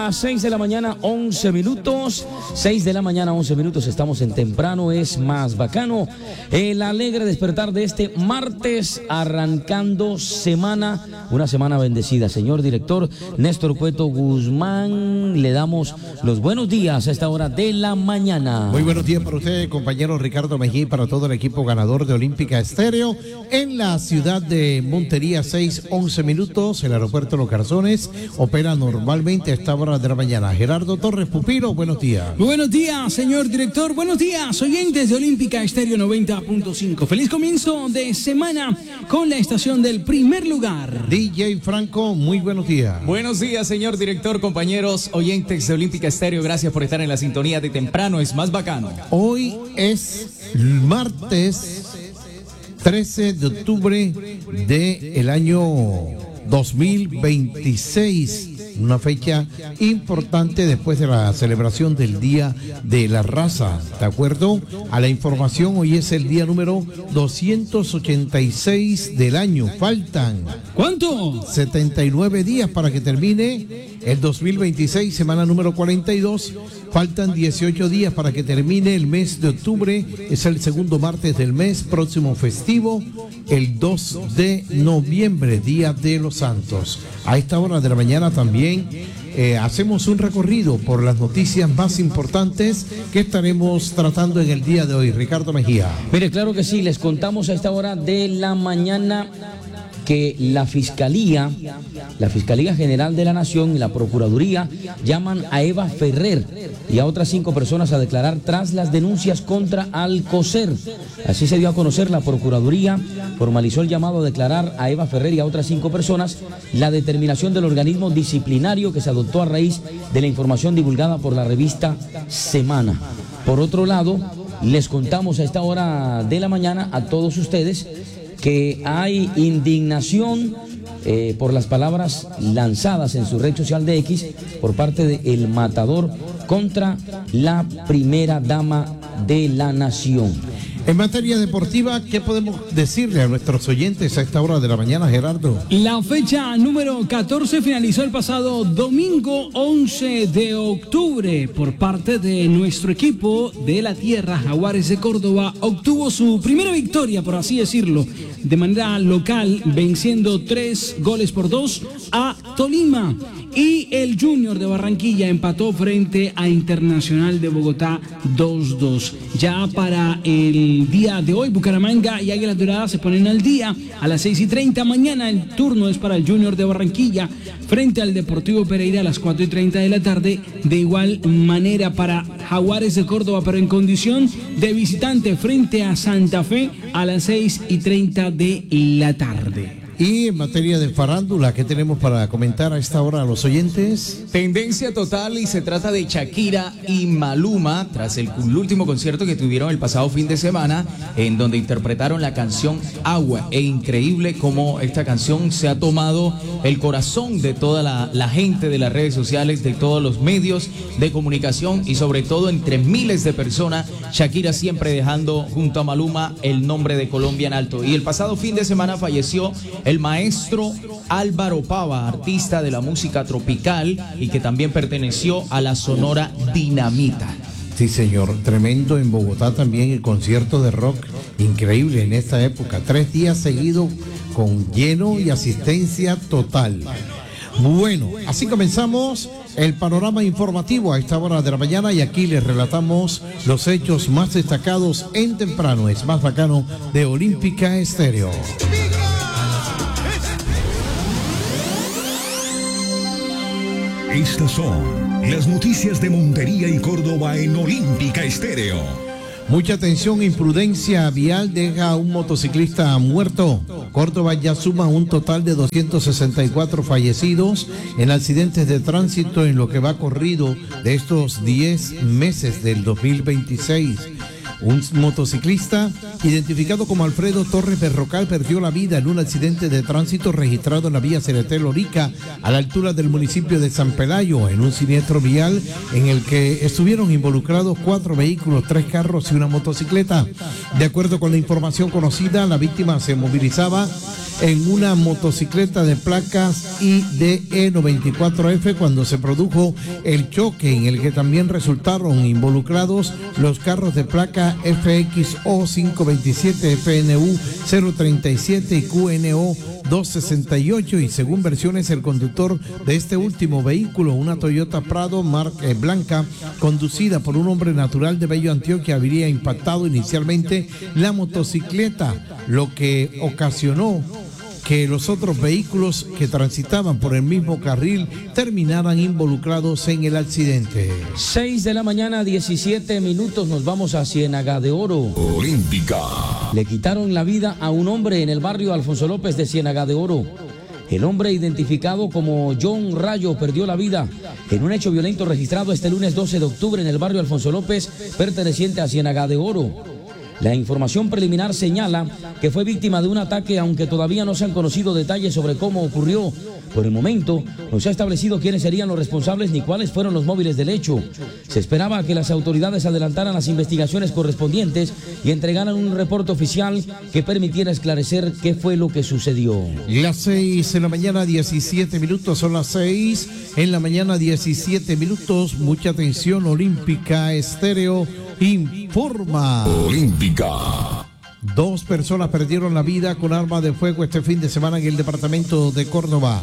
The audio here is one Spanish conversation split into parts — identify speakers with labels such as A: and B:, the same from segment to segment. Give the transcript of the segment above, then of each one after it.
A: las 6 de la mañana, 11 minutos. 6 de la mañana, 11 minutos. Estamos en Temprano es Más Bacano. El alegre despertar de este martes, arrancando semana, una semana bendecida. Señor director Néstor Cueto Guzmán, le damos los buenos días a esta hora de la mañana.
B: Muy buenos días para usted, compañero Ricardo Mejía, y para todo el equipo ganador de Olímpica Estéreo en la ciudad de Montería. 6:11 minutos. El aeropuerto Los Garzones opera normalmente a esta hora de la mañana. Gerardo Torres Pupilo, buenos días.
C: Muy buenos días, señor director. Buenos días, oyentes de Olímpica Estéreo 90.5. Feliz comienzo de semana con la estación del primer lugar.
B: DJ Franco, muy buenos días.
D: Buenos días, señor director, compañeros oyentes de Olímpica Estéreo. Gracias por estar en la sintonía de Temprano es Más Bacano.
B: Hoy es martes 13 de octubre del año 2026. Una fecha importante después de la celebración del Día de la Raza. De acuerdo a la información, hoy es el día número 286 del año. Faltan
C: ¿cuánto?
B: 79 días para que termine el 2026, semana número 42. Faltan 18 días para que termine el mes de octubre. Es el segundo martes del mes, próximo festivo, el 2 de noviembre, Día de los Santos. A esta hora de la mañana también hacemos un recorrido por las noticias más importantes que estaremos tratando en el día de hoy. Ricardo Mejía.
A: Mire, claro que sí, les contamos a esta hora de la mañana que la Fiscalía General de la Nación y la Procuraduría llaman a Eva Ferrer y a otras 5 personas a declarar tras las denuncias contra Alcocer. Así se dio a conocer. La Procuraduría formalizó el llamado a declarar a Eva Ferrer y a otras 5 personas. La determinación del organismo disciplinario que se adoptó a raíz de la información divulgada por la revista Semana. Por otro lado, les contamos a esta hora de la mañana a todos ustedes que hay indignación por las palabras lanzadas en su red social de X por parte de El Matador contra la primera dama de la nación.
B: En materia deportiva, ¿qué podemos decirle a nuestros oyentes a esta hora de la mañana, Gerardo?
C: La fecha número 14 finalizó el pasado domingo 11 de octubre. Por parte de nuestro equipo de la tierra, Jaguares de Córdoba obtuvo su primera victoria, por así decirlo, de manera local, venciendo 3-2 a Tolima. Y el Junior de Barranquilla empató frente a Internacional de Bogotá 2-2. Ya para el día de hoy, Bucaramanga y Águilas Doradas se ponen al día a las 6:30. Mañana el turno es para el Junior de Barranquilla frente al Deportivo Pereira a las 4:30 de la tarde. De igual manera para Jaguares de Córdoba, pero en condición de visitante frente a Santa Fe a las 6:30 de la tarde.
B: Y en materia de farándula, ¿qué tenemos para comentar a esta hora a los oyentes?
D: Tendencia total, y se trata de Shakira y Maluma tras el último concierto que tuvieron el pasado fin de semana, en donde interpretaron la canción Agua. E increíble cómo esta canción se ha tomado el corazón de toda la gente de las redes sociales, de todos los medios de comunicación y sobre todo entre miles de personas. Shakira siempre dejando junto a Maluma el nombre de Colombia en alto. Y el pasado fin de semana falleció el maestro Álvaro Pava, artista de la música tropical y que también perteneció a la Sonora Dinamita.
B: Sí, señor, tremendo en Bogotá también el concierto de rock, increíble en esta época, 3 días seguidos con lleno y asistencia total. Bueno, así comenzamos el panorama informativo a esta hora de la mañana y aquí les relatamos los hechos más destacados en Temprano es Más Bacano de Olímpica Estéreo.
E: Estas son las noticias de Montería y Córdoba en Olímpica Estéreo.
B: Mucha atención, imprudencia vial deja a un motociclista muerto. Córdoba ya suma un total de 264 fallecidos en accidentes de tránsito en lo que va corrido de estos 10 meses del 2026. Un motociclista identificado como Alfredo Torres Berrocal perdió la vida en un accidente de tránsito registrado en la vía Cereté-Lorica a la altura del municipio de San Pelayo, en un siniestro vial en el que estuvieron involucrados 4 vehículos, 3 carros y una motocicleta. De acuerdo con la información conocida, la víctima se movilizaba en una motocicleta de placas IDE 94F cuando se produjo el choque en el que también resultaron involucrados los carros de placa FXO 527, FNU 037 y QNO 268, y según versiones el conductor de este último vehículo, una Toyota Prado marca blanca conducida por un hombre natural de Bello, Antioquia, habría impactado inicialmente la motocicleta, lo que ocasionó que los otros vehículos que transitaban por el mismo carril terminaran involucrados en el accidente.
A: 6 de la mañana, 17 minutos, nos vamos a Ciénaga de Oro.
E: Olímpica.
A: Le quitaron la vida a un hombre en el barrio Alfonso López de Ciénaga de Oro. El hombre, identificado como John Rayo, perdió la vida en un hecho violento registrado este lunes 12 de octubre en el barrio Alfonso López, perteneciente a Ciénaga de Oro. La información preliminar señala que fue víctima de un ataque, aunque todavía no se han conocido detalles sobre cómo ocurrió. Por el momento, no se ha establecido quiénes serían los responsables ni cuáles fueron los móviles del hecho. Se esperaba que las autoridades adelantaran las investigaciones correspondientes y entregaran un reporte oficial que permitiera esclarecer qué fue lo que sucedió.
B: Las 6 de la mañana, 17 minutos, son las 6 en la mañana, 17 minutos. Mucha atención, Olímpica Estéreo informa.
E: Olímpica.
B: 2 personas perdieron la vida con arma de fuego este fin de semana en el departamento de Córdoba.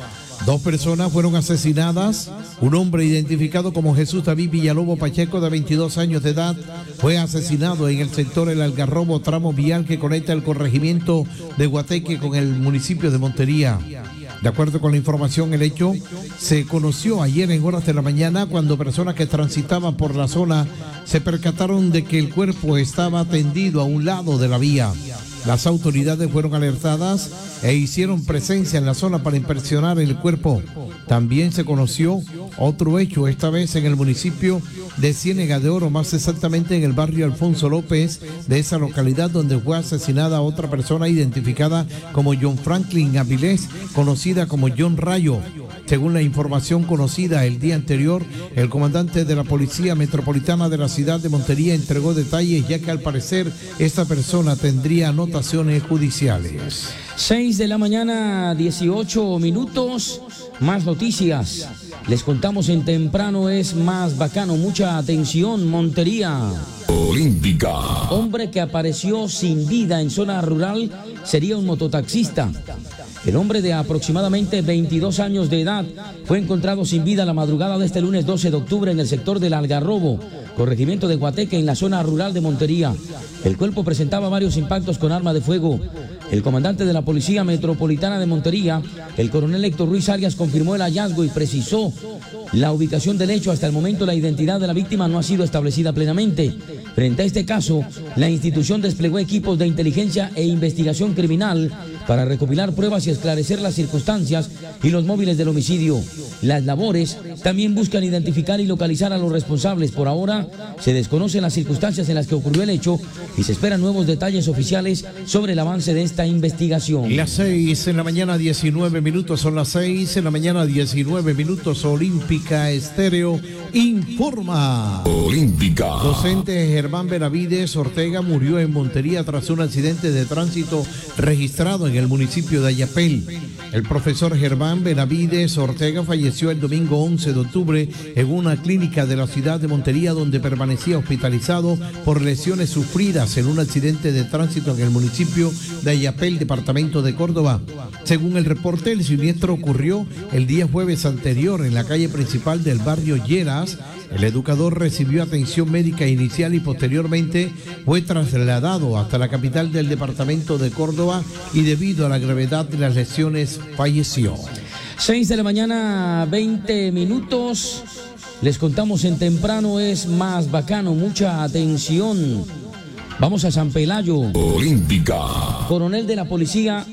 B: 2 personas fueron asesinadas. Un hombre identificado como Jesús David Villalobos Pacheco, de 22 años de edad, fue asesinado en el sector El Algarrobo, tramo vial que conecta el corregimiento de Guateque con el municipio de Montería. De acuerdo con la información, el hecho se conoció ayer en horas de la mañana cuando personas que transitaban por la zona se percataron de que el cuerpo estaba tendido a un lado de la vía. Las autoridades fueron alertadas e hicieron presencia en la zona para inspeccionar el cuerpo. También se conoció otro hecho, esta vez en el municipio de Ciénaga de Oro, más exactamente en el barrio Alfonso López de esa localidad, donde fue asesinada otra persona identificada como John Franklin Avilés, conocida como John Rayo. Según la información conocida el día anterior, el comandante de la Policía Metropolitana de la ciudad de Montería entregó detalles, ya que al parecer esta persona tendría anotaciones judiciales.
A: 6 de la mañana, 18 minutos, más noticias. Les contamos en Temprano es más bacano. Mucha atención, Montería.
E: Olímpica.
A: Hombre que apareció sin vida en zona rural sería un mototaxista. El hombre de aproximadamente 22 años de edad fue encontrado sin vida la madrugada de este lunes 12 de octubre en el sector del Algarrobo, corregimiento de Guateque, en la zona rural de Montería. El cuerpo presentaba varios impactos con arma de fuego. El comandante de la Policía Metropolitana de Montería, el coronel Héctor Ruiz Arias, confirmó el hallazgo y precisó la ubicación del hecho. Hasta el momento la identidad de la víctima no ha sido establecida plenamente. Frente a este caso, la institución desplegó equipos de inteligencia e investigación criminal para recopilar pruebas y esclarecer las circunstancias y los móviles del homicidio. Las labores también buscan identificar y localizar a los responsables. Por ahora se desconocen las circunstancias en las que ocurrió el hecho y se esperan nuevos detalles oficiales sobre el avance de esta investigación.
B: Las 6 en la mañana, 19 minutos, son las 6 en la mañana, 19 minutos. Olímpica Estéreo informa.
E: Olímpica.
B: Docente Germán Benavides Ortega murió en Montería tras un accidente de tránsito registrado en el municipio de Ayapel. El profesor Germán Benavides Ortega falleció el domingo 11 de octubre en una clínica de la ciudad de Montería, donde permanecía hospitalizado por lesiones sufridas en un accidente de tránsito en el municipio de Ayapel, departamento de Córdoba. Según el reporte, el siniestro ocurrió el día jueves anterior en la calle principal del barrio Lleras. El educador recibió atención médica inicial y posteriormente fue trasladado hasta la capital del departamento de Córdoba y debido a la gravedad de las lesiones falleció.
A: 6 de la mañana, 20 minutos. Les contamos en Temprano es más bacano. Mucha atención. Vamos a San Pelayo.
E: Olímpica.
A: Coronel de la policía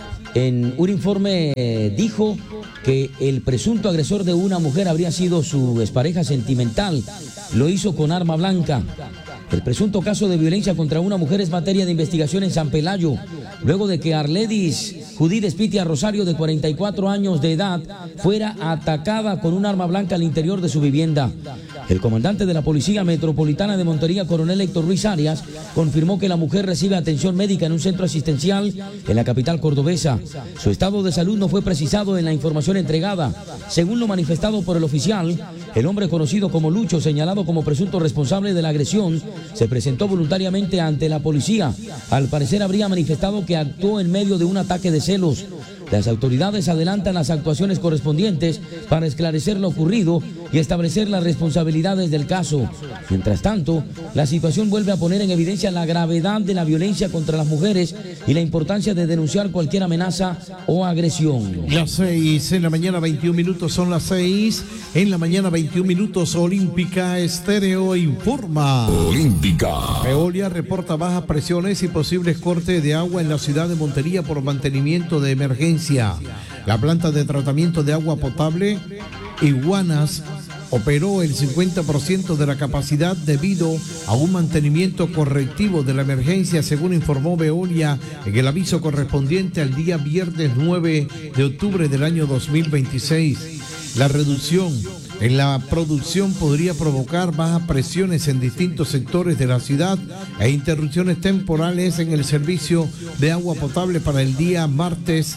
A: en un informe dijo que el presunto agresor de una mujer habría sido su expareja sentimental. Lo hizo con arma blanca. El presunto caso de violencia contra una mujer es materia de investigación en San Pelayo, luego de que Arledis Judith Espitia Rosario, de 44 años de edad, fuera atacada con un arma blanca al interior de su vivienda. El comandante de la Policía Metropolitana de Montería, coronel Héctor Ruiz Arias, confirmó que la mujer recibe atención médica en un centro asistencial en la capital cordobesa. Su estado de salud no fue precisado en la información entregada. Según lo manifestado por el oficial, el hombre conocido como Lucho, señalado como presunto responsable de la agresión, se presentó voluntariamente ante la policía. Al parecer habría manifestado que actuó en medio de un ataque de celos. Las autoridades adelantan las actuaciones correspondientes para esclarecer lo ocurrido y establecer las responsabilidades del caso. Mientras tanto, la situación vuelve a poner en evidencia la gravedad de la violencia contra las mujeres y la importancia de denunciar cualquier amenaza o agresión.
B: Las 6 en la mañana, 21 minutos, son las 6 en la mañana, 21 minutos. Olímpica Estéreo informa.
E: Olímpica.
B: Veolia reporta bajas presiones y posibles cortes de agua en la ciudad de Montería por mantenimiento de emergencia. La planta de tratamiento de agua potable Iguanas operó el 50% de la capacidad debido a un mantenimiento correctivo de la emergencia, según informó Veolia en el aviso correspondiente al día viernes 9 de octubre del año 2026. La reducción en la producción podría provocar bajas presiones en distintos sectores de la ciudad e interrupciones temporales en el servicio de agua potable para el día martes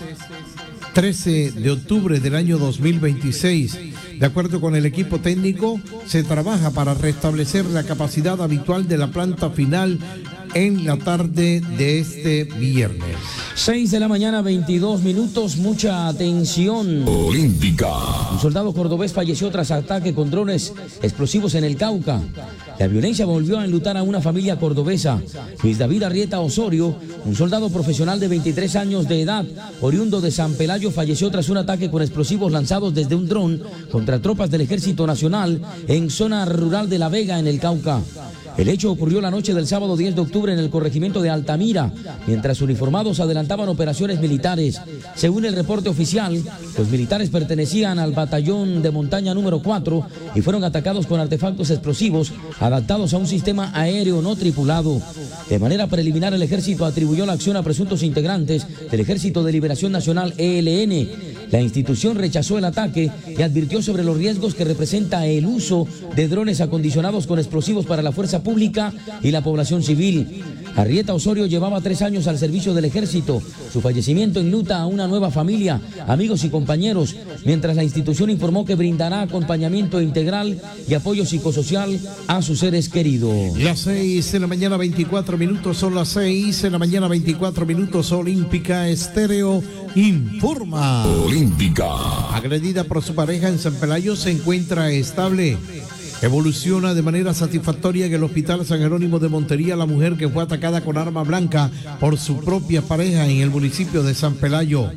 B: 13 de octubre del año 2026. De acuerdo con el equipo técnico, se trabaja para restablecer la capacidad habitual de la planta final en la tarde de este viernes.
A: 6 de la mañana, 22 minutos, mucha atención.
E: Olímpica.
A: Un soldado cordobés falleció tras ataque con drones explosivos en el Cauca. La violencia volvió a enlutar a una familia cordobesa. Luis David Arrieta Osorio, un soldado profesional de 23 años de edad, oriundo de San Pelayo, falleció tras un ataque con explosivos lanzados desde un dron contra tropas del Ejército Nacional en zona rural de La Vega, en el Cauca. El hecho ocurrió la noche del sábado 10 de octubre en el corregimiento de Altamira, mientras uniformados adelantaban operaciones militares. Según el reporte oficial, los militares pertenecían al batallón de montaña número 4 y fueron atacados con artefactos explosivos adaptados a un sistema aéreo no tripulado. De manera preliminar, el ejército atribuyó la acción a presuntos integrantes del Ejército de Liberación Nacional, ELN. La institución rechazó el ataque y advirtió sobre los riesgos que representa el uso de drones acondicionados con explosivos para la fuerza pública y la población civil. Arrieta Osorio llevaba 3 años al servicio del ejército. Su fallecimiento enluta a una nueva familia, amigos y compañeros, mientras la institución informó que brindará acompañamiento integral y apoyo psicosocial a sus seres queridos.
B: Las 6 en la mañana, 24 minutos, son las 6 en la mañana, 24 minutos. Olímpica Estéreo informa.
E: Olímpica.
B: Agredida por su pareja en San Pelayo, se encuentra estable. Evoluciona de manera satisfactoria en el Hospital San Jerónimo de Montería la mujer que fue atacada con arma blanca por su propia pareja en el municipio de San Pelayo.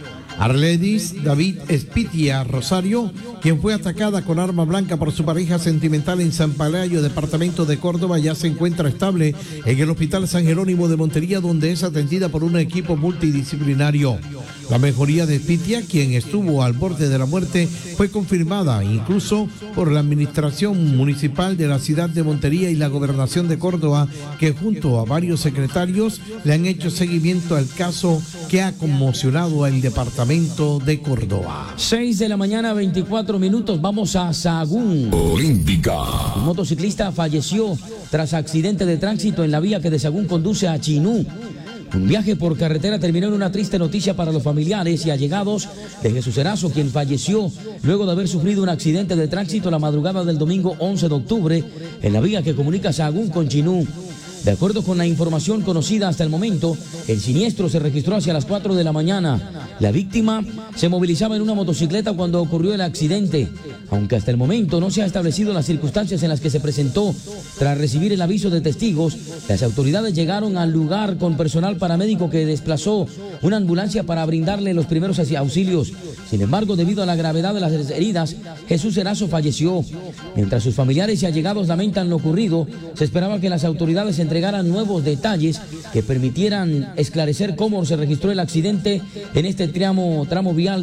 B: Arledis David Espitia Rosario, quien fue atacada con arma blanca por su pareja sentimental en San Pelayo, departamento de Córdoba, ya se encuentra estable en el Hospital San Jerónimo de Montería, donde es atendida por un equipo multidisciplinario. La mejoría de Espitia, quien estuvo al borde de la muerte, fue confirmada incluso por la administración municipal de la ciudad de Montería y la gobernación de Córdoba, que junto a varios secretarios le han hecho seguimiento al caso que ha conmocionado al departamento de Córdoba.
A: 6 de la mañana, 24 minutos, vamos a Sahagún.
E: Olímpica.
A: Un motociclista falleció tras accidente de tránsito en la vía que de Sahagún conduce a Chinú. Un viaje por carretera terminó en una triste noticia para los familiares y allegados de Jesús Erazo, quien falleció luego de haber sufrido un accidente de tránsito la madrugada del domingo 11 de octubre en la vía que comunica Sahagún con Chinú. De acuerdo con la información conocida hasta el momento, el siniestro se registró hacia las 4 de la mañana. La víctima se movilizaba en una motocicleta cuando ocurrió el accidente, aunque hasta el momento no se ha establecido las circunstancias en las que se presentó. Tras recibir el aviso de testigos, las autoridades llegaron al lugar con personal paramédico que desplazó una ambulancia para brindarle los primeros auxilios. Sin embargo, debido a la gravedad de las heridas, Jesús Erazo falleció. Mientras sus familiares y allegados lamentan lo ocurrido, se esperaba que las autoridades entregaran nuevos detalles que permitieran esclarecer cómo se registró el accidente en este tramo vial